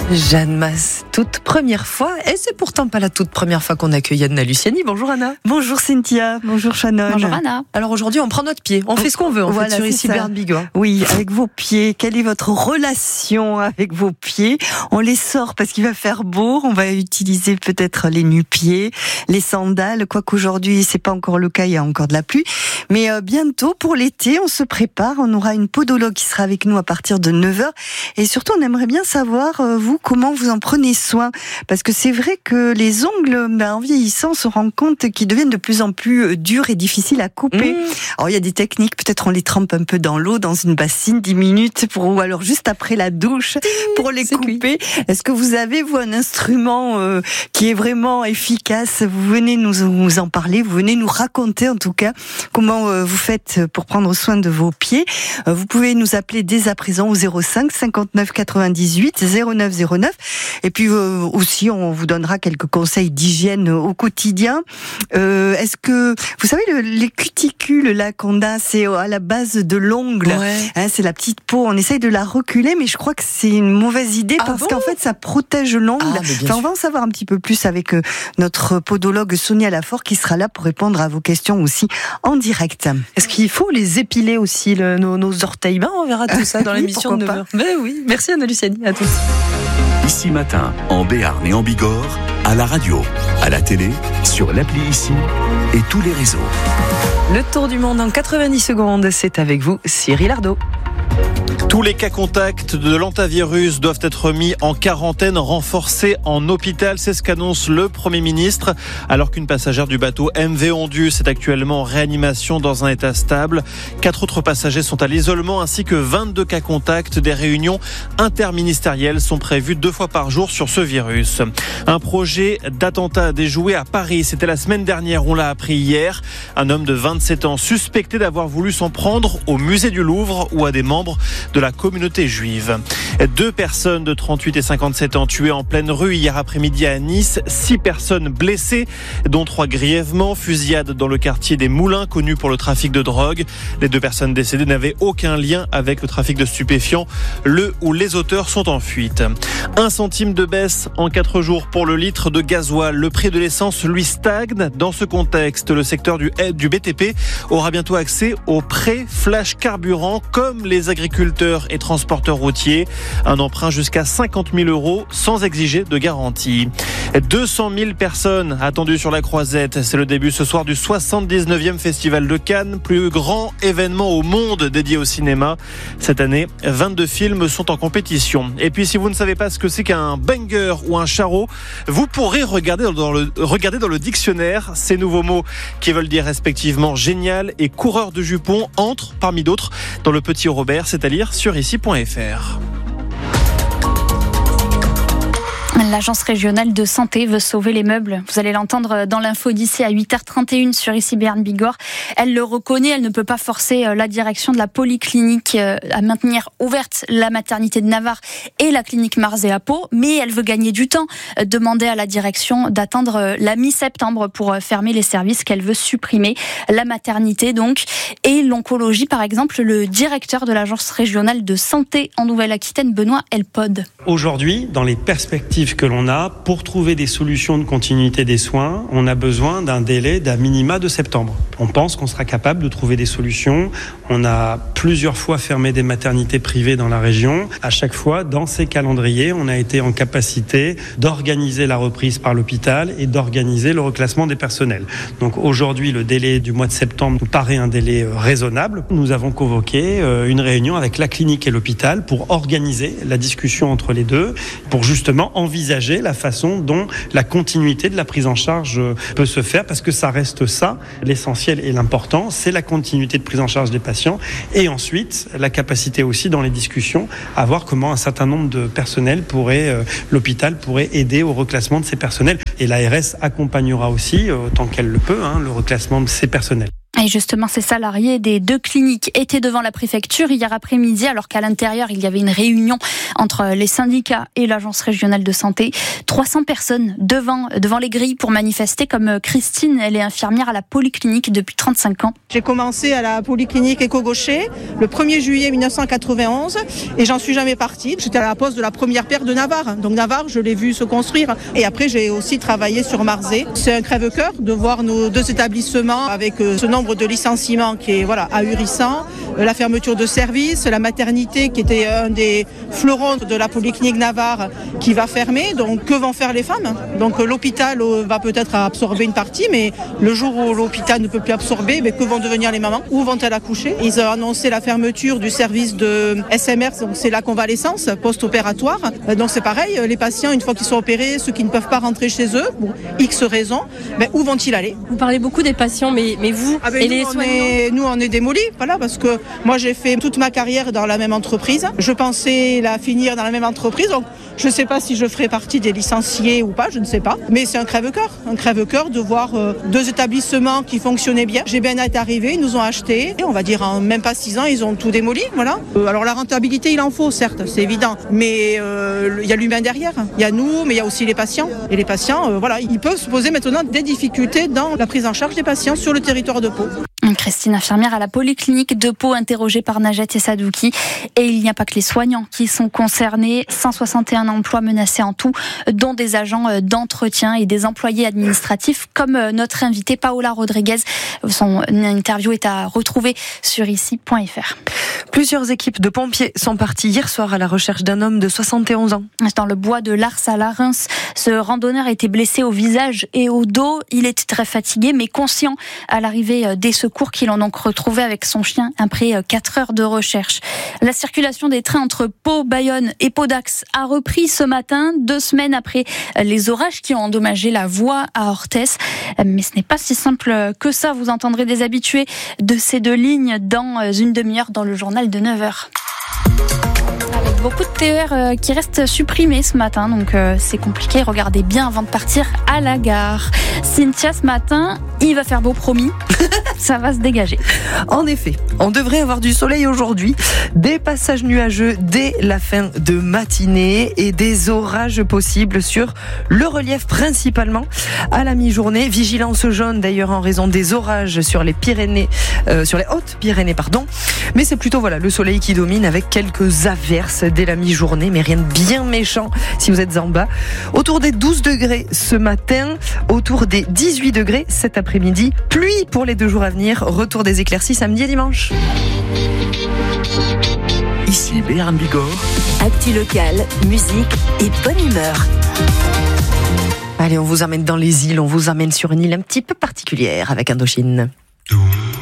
Jeanne Mas, toute première fois, et c'est pourtant pas la toute première fois qu'on accueille Anna Luciani. Bonjour Anna. Bonjour Cynthia, bonjour Shannon. Bonjour Anna. Alors aujourd'hui on prend notre pied, on fait ce qu'on veut Voilà, sur ici Berne Bigorre. Oui, avec vos pieds, quelle est votre relation avec vos pieds? On les sort parce qu'il va faire beau, on va utiliser peut-être les nu-pieds, les sandales, quoique aujourd'hui c'est pas encore le cas, il y a encore de la pluie. Mais bientôt pour l'été, on se prépare, on aura une podologue qui sera avec nous à partir de 9h. Et surtout on aimerait bien savoir, vous, comment vous en prenez soin, parce que c'est vrai que les ongles, en vieillissant, on se rend compte qu'ils deviennent de plus en plus durs et difficiles à couper. Alors il y a des techniques, peut-être on les trempe un peu dans l'eau, dans une bassine, 10 minutes, ou alors juste après la douche, pour les couper. Est-ce que vous avez, vous, un instrument qui est vraiment efficace? Vous venez nous en parler, vous venez nous raconter en tout cas comment vous faites pour prendre soin de vos pieds. Vous pouvez nous appeler dès à présent au 05 59 98 09 09. Et puis aussi, on vous donnera quelques conseils d'hygiène au quotidien. Est-ce que vous savez les cuticules là qu'on a, c'est à la base de l'ongle. Ouais. Hein, c'est la petite peau. On essaye de la reculer, mais je crois que c'est une mauvaise idée parce qu'en fait, ça protège l'ongle. On va en savoir un petit peu plus avec notre podologue Sonia Lafort qui sera là pour répondre à vos questions aussi en direct. Est-ce qu'il faut les épiler aussi nos orteils? On verra tout ça dans l'émission de 9h. Ben oui, merci Anna Luciani, à tous. Ici Matin, en Béarn et en Bigorre, à la radio, à la télé, sur l'appli Ici et tous les réseaux. Le tour du monde en 90 secondes, c'est avec vous Cyril Ardo. Tous les cas contacts de l'hantavirus doivent être mis en quarantaine renforcée en hôpital. C'est ce qu'annonce le Premier ministre. Alors qu'une passagère du bateau MV Ondus est actuellement en réanimation dans un état stable. 4 autres passagers sont à l'isolement ainsi que 22 cas contacts. Des réunions interministérielles sont prévues 2 fois par jour sur ce virus. Un projet d'attentat déjoué à Paris. C'était la semaine dernière, on l'a appris hier. Un homme de 27 ans suspecté d'avoir voulu s'en prendre au musée du Louvre ou à des membres de la communauté juive. 2 personnes de 38 et 57 ans tuées en pleine rue hier après-midi à Nice. 6 personnes blessées, dont 3 grièvement. Fusillade dans le quartier des Moulins, connu pour le trafic de drogue. Les 2 personnes décédées n'avaient aucun lien avec le trafic de stupéfiants. Le ou les auteurs sont en fuite. 1 centime de baisse en 4 jours pour le litre de gasoil. Le prix de l'essence, lui, stagne. Dans ce contexte, le secteur du BTP aura bientôt accès aux prêts flash carburant comme les agriculteurs et transporteurs routiers. Un emprunt jusqu'à 50 000 € sans exiger de garantie. 200 000 personnes attendues sur la Croisette. C'est le début ce soir du 79e Festival de Cannes, plus grand événement au monde dédié au cinéma. Cette année, 22 films sont en compétition. Et puis si vous ne savez pas ce que c'est qu'un banger ou un charreau, vous pourrez regarder dans le dictionnaire. Ces nouveaux mots qui veulent dire respectivement génial et coureur de jupons entrent parmi d'autres dans le Petit Robert, c'est à lire sur ici.fr. L'agence régionale de santé veut sauver les meubles. Vous allez l'entendre dans l'info d'ici à 8h31 sur ici Berne Bigorre. Elle le reconnaît, elle ne peut pas forcer la direction de la polyclinique à maintenir ouverte la maternité de Navarre et la clinique Mars et Apo, mais elle veut gagner du temps. Demander à la direction d'attendre la mi-septembre pour fermer les services qu'elle veut supprimer. La maternité donc et l'oncologie par exemple. Le directeur de l'agence régionale de santé en Nouvelle-Aquitaine, Benoît Elpod. Aujourd'hui, dans les perspectives que l'on a, pour trouver des solutions de continuité des soins, on a besoin d'un délai d'un minima de septembre. On pense qu'on sera capable de trouver des solutions. On a plusieurs fois fermé des maternités privées dans la région. À chaque fois, dans ces calendriers, on a été en capacité d'organiser la reprise par l'hôpital et d'organiser le reclassement des personnels. Donc aujourd'hui, le délai du mois de septembre nous paraît un délai raisonnable. Nous avons convoqué une réunion avec la clinique et l'hôpital pour organiser la discussion entre les deux, pour justement envisager la façon dont la continuité de la prise en charge peut se faire, parce que ça reste ça, l'essentiel et l'important, c'est la continuité de prise en charge des patients, et ensuite la capacité aussi dans les discussions à voir comment un certain nombre de personnels l'hôpital pourrait aider au reclassement de ces personnels, et l'ARS accompagnera aussi, autant qu'elle le peut, le reclassement de ces personnels. Et justement, ces salariés des 2 cliniques étaient devant la préfecture hier après-midi, alors qu'à l'intérieur, il y avait une réunion entre les syndicats et l'Agence régionale de santé. 300 personnes devant les grilles pour manifester, comme Christine. Elle est infirmière à la polyclinique depuis 35 ans. J'ai commencé à la polyclinique Éco-Gaucher le 1er juillet 1991 et j'en suis jamais partie. J'étais à la poste de la première paire de Navarre. Donc Navarre, je l'ai vu se construire. Et après, j'ai aussi travaillé sur Marzé. C'est un crève-cœur de voir nos 2 établissements avec ce nombre de licenciements qui est ahurissant, la fermeture de services, la maternité qui était un des fleurons de la polyclinique Navarre qui va fermer. Donc que vont faire les femmes ? Donc l'hôpital va peut-être absorber une partie, mais le jour où l'hôpital ne peut plus absorber, que vont devenir les mamans ? Où vont-elles accoucher ? Ils ont annoncé la fermeture du service de SMR, donc c'est la convalescence post-opératoire. Donc c'est pareil, les patients, une fois qu'ils sont opérés, ceux qui ne peuvent pas rentrer chez eux, pour X raisons, où vont-ils aller ? Vous parlez beaucoup des patients, mais vous et les soignants ? Nous, on est démolis, parce que moi, j'ai fait toute ma carrière dans la même entreprise. Je pensais la finir dans la même entreprise, donc je ne sais pas si je ferai partie des licenciés ou pas, je ne sais pas. Mais c'est un crève-cœur de voir 2 établissements qui fonctionnaient bien. GBN est arrivé, ils nous ont acheté, et on va dire en même pas 6 ans, ils ont tout démoli, voilà. Alors la rentabilité, il en faut, certes, c'est évident, mais il y a l'humain derrière. Il y a nous, mais il y a aussi les patients. Et les patients, ils peuvent se poser maintenant des difficultés dans la prise en charge des patients sur le territoire de Pau. Christine, infirmière à la polyclinique de Pau, interrogée par Najat Sadouki. Et il n'y a pas que les soignants qui sont concernés. 161 emplois menacés en tout, dont des agents d'entretien et des employés administratifs, comme notre invitée Paola Rodriguez. Son interview est à retrouver sur ici.fr. Plusieurs équipes de pompiers sont parties hier soir à la recherche d'un homme de 71 ans. Dans le bois de Lars à la Reims, ce randonneur a été blessé au visage et au dos. Il était très fatigué, mais conscient à l'arrivée des secours qui l'ont donc retrouvé avec son chien après 4 heures de recherche. La circulation des trains entre Pau, Bayonne et Pau-Dax a repris ce matin, 2 semaines après les orages qui ont endommagé la voie à Orthès. Mais ce n'est pas si simple que ça. Vous entendrez des habitués de ces 2 lignes dans une demi-heure dans le journal de 9h. Avec beaucoup de TER qui restent supprimés ce matin, donc c'est compliqué. Regardez bien avant de partir à la gare. Cynthia, ce matin, il va faire beau, promis. Ça va se dégager. En effet, on devrait avoir du soleil aujourd'hui, des passages nuageux dès la fin de matinée et des orages possibles sur le relief principalement à la mi-journée. Vigilance jaune d'ailleurs en raison des orages sur les Pyrénées, sur les Hautes-Pyrénées, pardon. Mais c'est plutôt le soleil qui domine avec quelques averses dès la mi-journée, mais rien de bien méchant si vous êtes en bas. Autour des 12 degrés ce matin, autour des 18 degrés cet après-midi. Pluie pour les 2 jours à venir, retour des éclaircies samedi et dimanche. Ici Béarn Bigorre. Actu locale, musique et bonne humeur. Allez, on vous amène dans les îles, on vous amène sur une île un petit peu particulière avec Indochine.